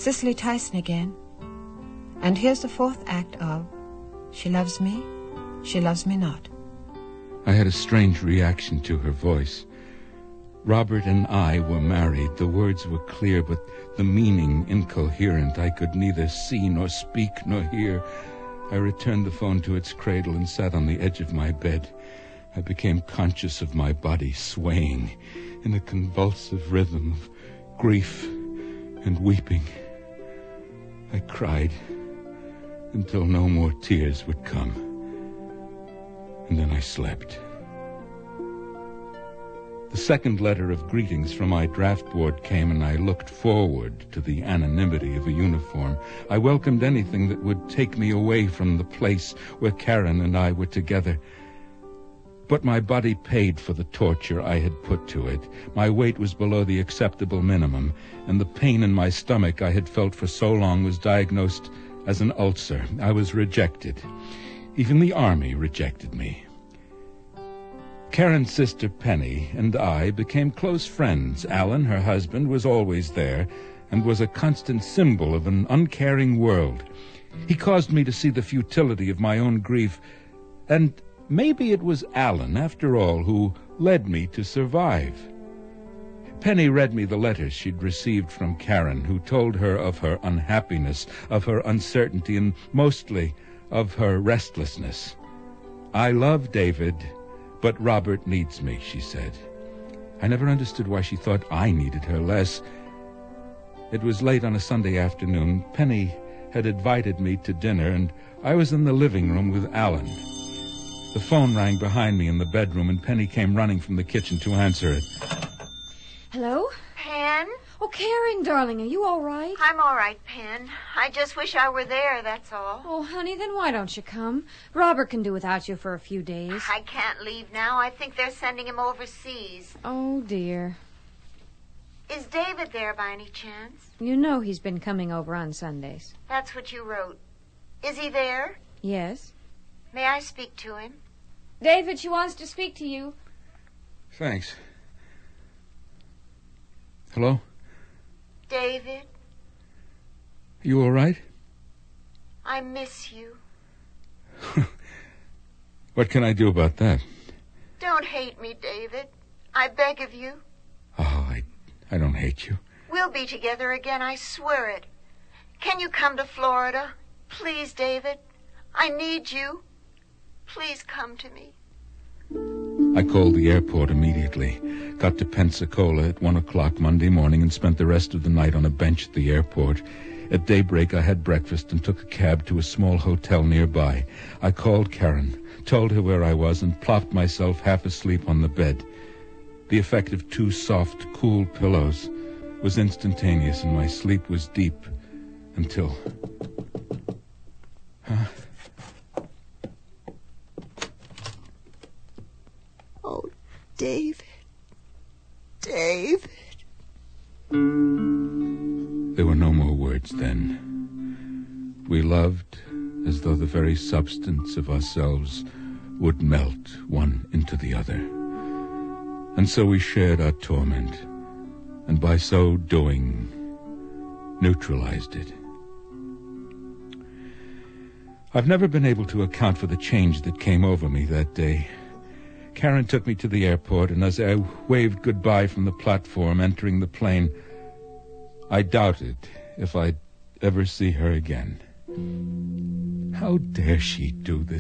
Cicely Tyson again. And here's the fourth act of She Loves Me, She Loves Me Not. I had a strange reaction to her voice. Robert and I were married. The words were clear, but the meaning incoherent. I could neither see nor speak nor hear. I returned the phone to its cradle and sat on the edge of my bed. I became conscious of my body swaying in a convulsive rhythm of grief and weeping. I cried until no more tears would come. And then I slept. The second letter of greetings from my draft board came, and I looked forward to the anonymity of a uniform. I welcomed anything that would take me away from the place where Karen and I were together. But my body paid for the torture I had put to it. My weight was below the acceptable minimum, and the pain in my stomach I had felt for so long was diagnosed as an ulcer. I was rejected. Even the Army rejected me. Karen's sister Penny and I became close friends. Alan, her husband, was always there and was a constant symbol of an uncaring world. He caused me to see the futility of my own grief, and maybe it was Alan, after all, who led me to survive. Penny read me the letters she'd received from Karen, who told her of her unhappiness, of her uncertainty, and mostly of her restlessness. "I love David, but Robert needs me," she said. I never understood why she thought I needed her less. It was late on a Sunday afternoon. Penny had invited me to dinner, and I was in the living room with Alan. The phone rang behind me in the bedroom, and Penny came running from the kitchen to answer it. Hello? Pen? Oh, Karen, darling, are you all right? I'm all right, Pen. I just wish I were there, that's all. Oh, honey, then why don't you come? Robert can do without you for a few days. I can't leave now. I think they're sending him overseas. Oh, dear. Is David there by any chance? You know he's been coming over on Sundays. That's what you wrote. Is he there? Yes. May I speak to him? David, she wants to speak to you. Thanks. Hello? David? You all right? I miss you. What can I do about that? Don't hate me, David. I beg of you. Oh, I don't hate you. We'll be together again, I swear it. Can you come to Florida? Please, David. I need you. Please come to me. I called the airport immediately, got to Pensacola at 1 o'clock Monday morning, and spent the rest of the night on a bench at the airport. At daybreak, I had breakfast and took a cab to a small hotel nearby. I called Karen, told her where I was, and plopped myself half asleep on the bed. The effect of 2 soft, cool pillows was instantaneous, and my sleep was deep until... Huh? Oh, David. David. There were no more words then. We loved as though the very substance of ourselves would melt one into the other. And so we shared our torment, and by so doing, neutralized it. I've never been able to account for the change that came over me that day. Karen took me to the airport, and as I waved goodbye from the platform entering the plane, I doubted if I'd ever see her again. How dare she do this